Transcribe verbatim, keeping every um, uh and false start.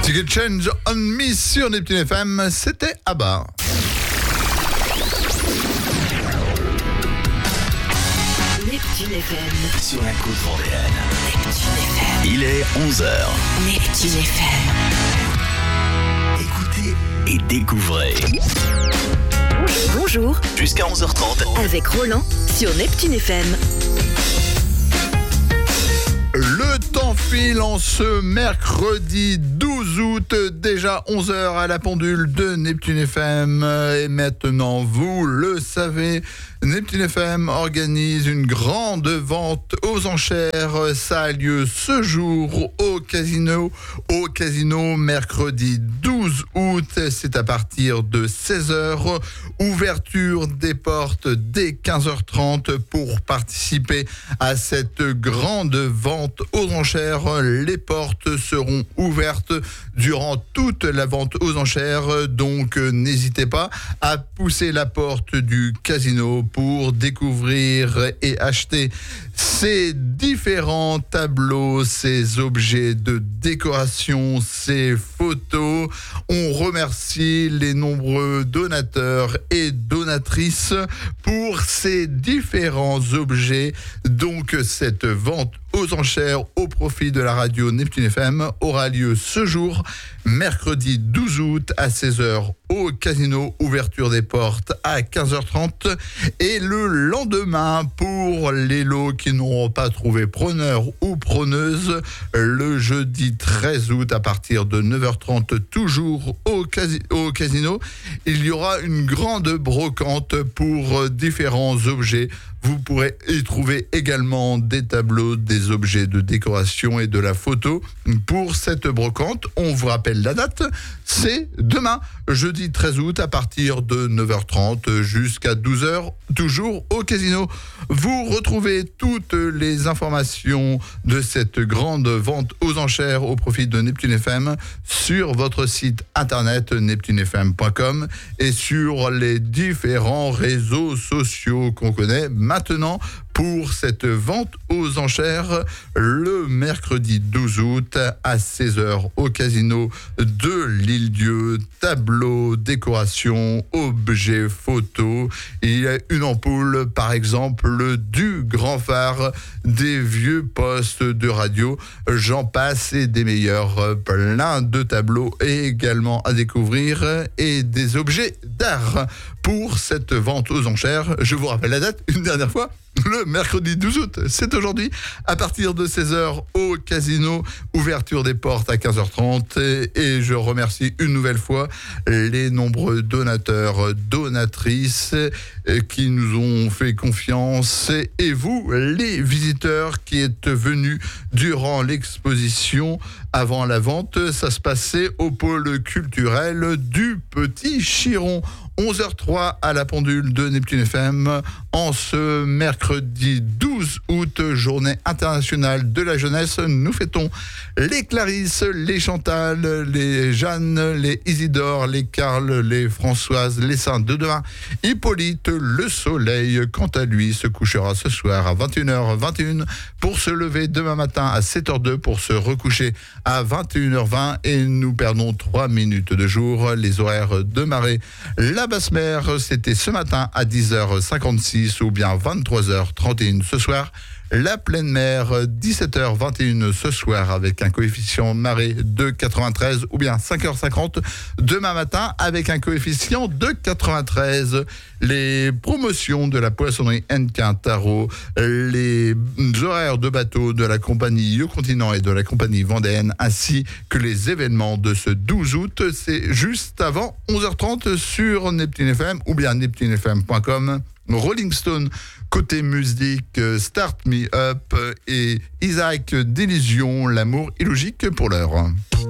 Ticket Change on Me sur Neptune F M, c'était ABBA. Neptune F M. Sur la côte vendéenne. Neptune F M. Il est onze heures. Neptune F M. Écoutez et découvrez. Bonjour. Jusqu'à onze heures trente. Avec Roland sur Neptune F M. Le temps file en ce mercredi douze août, déjà onze heures à la pendule de Neptune F M. Et maintenant, vous le savez, Neptune F M organise une grande vente aux enchères. Ça a lieu ce jour au casino. Au casino, mercredi douze août, c'est à partir de seize heures. Ouverture des portes dès quinze heures trente pour participer à cette grande vente aux enchères. Les portes seront ouvertes durant toute la vente aux enchères, donc n'hésitez pas à pousser la porte du casino pour découvrir et acheter ces différents tableaux, ces objets de décoration, ces photos. On remercie les nombreux donateurs et donatrices pour ces différents objets. Donc cette vente aux enchères au profit de la radio Neptune F M aura lieu ce jour, mercredi douze août à seize heures au casino, ouverture des portes à quinze heures trente, et le lendemain pour les lots qui n'auront pas trouvé preneur ou preneuse, le jeudi treize août à partir de neuf heures trente, toujours au, casi- au casino, il y aura une grande brocante pour différents objets. Vous pourrez y trouver également des tableaux, des objets de décoration et de la photo. Pour cette brocante, on vous rappelle la date, c'est demain, jeudi treize août, à partir de neuf heures trente jusqu'à douze heures, toujours au casino. Vous retrouvez toutes les informations de cette grande vente aux enchères au profit de Neptune F M sur votre site internet neptune f m point com et sur les différents réseaux sociaux qu'on connaît maintenant. Pour cette vente aux enchères, le mercredi douze août à seize heures au casino de l'Île-Dieu, tableau, décoration, objets, photos. Il y a une ampoule, par exemple, du grand phare, des vieux postes de radio, j'en passe et des meilleurs. Plein de tableaux également à découvrir et des objets d'art. Pour cette vente aux enchères, je vous rappelle la date une dernière fois, le mercredi douze août, c'est aujourd'hui, à partir de seize heures au casino, ouverture des portes à quinze heures trente, et, et je remercie une nouvelle fois les nombreux donateurs, donatrices qui nous ont fait confiance, et vous, les visiteurs qui êtes venus durant l'exposition avant la vente. Ça se passait au pôle culturel du Petit Chiron. onze heures trois à la pendule de Neptune F M en ce mercredi douze août, journée internationale de la jeunesse. Nous fêtons les Clarisse, les Chantal, les Jeanne, les Isidore, les Carl, les Françoise, les Saints de demain. Hippolyte, le soleil, quant à lui, se couchera ce soir à vingt et une heures vingt et une pour se lever demain matin à sept heures deux pour se recoucher à vingt et une heures vingt, et nous perdons trois minutes de jour. Les horaires de marée, la basse mer, c'était ce matin à dix heures cinquante-six ou bien vingt-trois heures trente et une ce soir. La pleine mer, dix-sept heures vingt et une ce soir avec un coefficient marée de quatre-vingt-treize ou bien cinq heures cinquante demain matin avec un coefficient de quatre-vingt-treize. Les promotions de la poissonnerie Hennequin Tarot, les horaires de bateau de la compagnie Yo Continent et de la compagnie Vendéenne, ainsi que les événements de ce douze août, c'est juste avant onze heures trente sur Neptune F M ou bien neptune f m point com. Rolling Stone, côté musique, Start Me Up et Isaac d'Elysion, l'amour illogique pour l'heure.